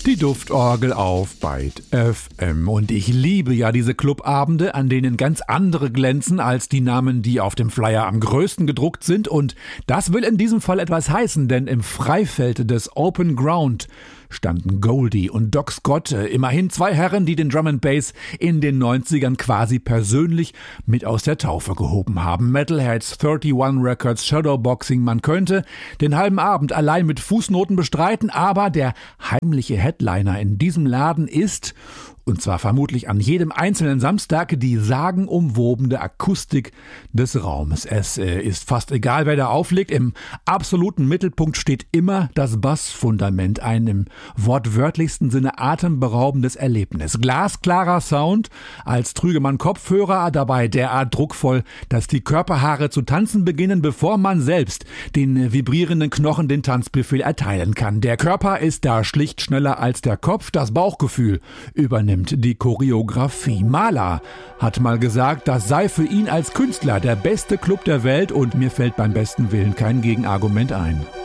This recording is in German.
Die Duftorgel auf Byte FM. Und ich liebe ja diese Clubabende, an denen ganz andere glänzen als die Namen, die auf dem Flyer am größten gedruckt sind. Und das will in diesem Fall etwas heißen, denn im Freifeld des Open Ground standen Goldie und Doc Scott, immerhin zwei Herren, die den Drum and Bass in den 90ern quasi persönlich mit aus der Taufe gehoben haben. Metalheads, 31 Records, Shadowboxing, man könnte den halben Abend allein mit Fußnoten bestreiten, aber der heimliche Headliner in diesem Laden ist, und zwar vermutlich an jedem einzelnen Samstag, die sagenumwobene Akustik des Raumes. Es ist fast egal, wer da auflegt. Im absoluten Mittelpunkt steht immer das Bassfundament, ein im wortwörtlichsten Sinne atemberaubendes Erlebnis. Glasklarer Sound als trüge man Kopfhörer, dabei derart druckvoll, dass die Körperhaare zu tanzen beginnen, bevor man selbst den vibrierenden Knochen den Tanzbefehl erteilen kann. Der Körper ist da schlicht schneller als der Kopf, das Bauchgefühl übernimmt die Choreografie. Mahler hat mal gesagt, das sei für ihn als Künstler der beste Club der Welt und mir fällt beim besten Willen kein Gegenargument ein.